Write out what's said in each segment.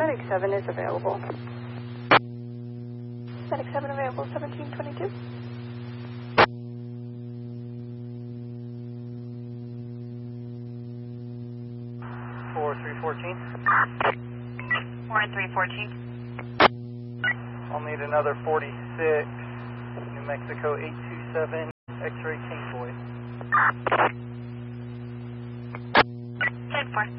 Medic 7 is available. Medic 7 available, 1722. 4314. 4-3-14. I'll need another 46. New Mexico 827, X-ray King Boy. 10-4.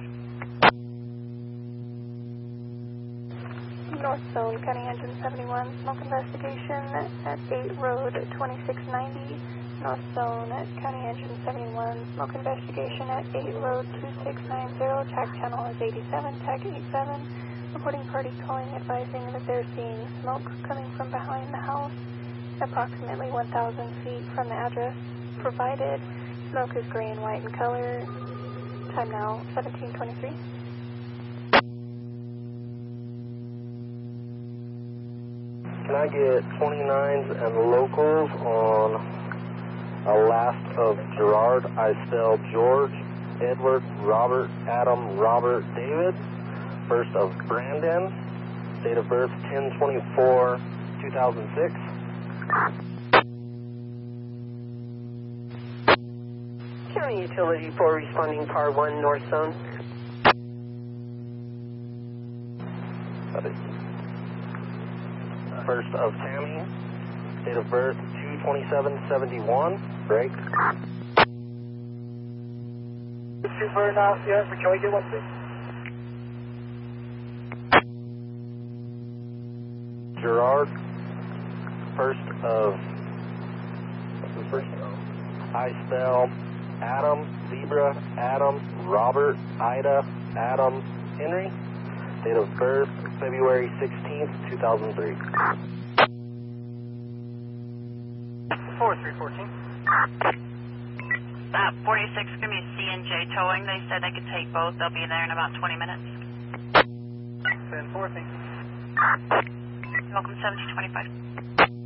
North Zone, County Engine 71, smoke investigation at 8 Road 2690. North Zone, County Engine 71, smoke investigation at 8 Road 2690. Tag channel is 87, tag 87. Reporting party calling, advising that they're seeing smoke coming from behind the house, approximately 1,000 feet from the address provided. Smoke is gray and white in color. Time now, 1723. Can I get 29s and locals on a last of Gerard, Istel, George, Edward, Robert, Adam, Robert, David, first of Brandon, date of birth 10/24/2006. County Utility 4 responding car 1 North Zone. That is first of Tammy, date of birth 2/27/71. Break. Too far now, yeah, can we get one, please? Gerard, first of, what's his first? Istel, Adam, Zebra, Adam, Robert, Ida, Adam, Henry, date of birth February 16th, 2003. 4314. 46 going to be C&J towing. They said they could take both. They'll be there in about 20 minutes. 10-4, thank you. Welcome, 1725.